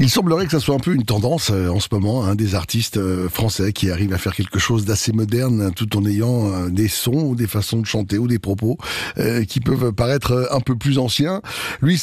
Il semblerait que ça soit un peu une tendance en ce moment, des artistes français qui arrivent à faire quelque chose d'assez moderne tout en ayant des sons ou des façons de chanter ou des propos qui peuvent paraître un peu plus anciens. Lui,